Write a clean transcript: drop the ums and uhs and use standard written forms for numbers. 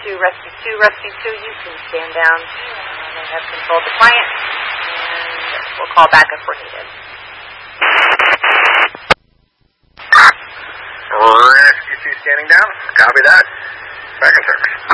Rescue 2. Rescue 2, you can stand down. They have control of the client, and we'll call back if we're needed. Rescue 2 standing down. Copy that. Back in service.